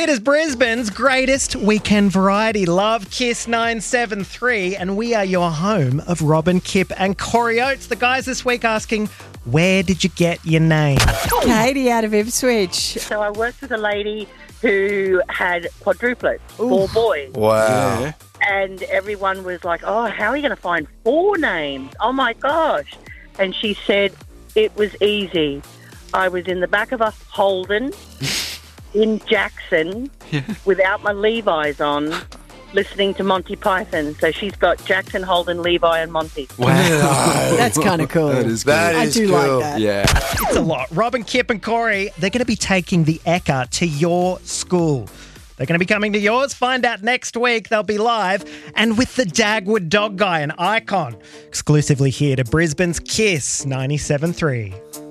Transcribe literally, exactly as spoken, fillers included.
It is Brisbane's greatest weekend variety. Love Kiss nine seven three, and we are your home of Robin, Kip and Corey Oates. The guys this week asking, where did you get your name? Katie out of Ipswich. So I worked with a lady who had quadruplets, four boys. Wow. Yeah. And everyone was like, oh, how are you going to find four names? Oh, my gosh. And she said, it was easy. I was in the back of a Holden in Jackson without my Levi's on, listening to Monty Python. So she's got Jackson, Holden, Levi and Monty. Wow. That's kind of cool. That is good. That I is do cool. like that. Yeah. It's a lot. Robin, Kip and Corey, they're going to be taking the Ekka to your school. They're going to be coming to yours. Find out next week. They'll be live. And with the Dagwood Dog Guy, an icon. Exclusively here to Brisbane's Kiss ninety-seven three.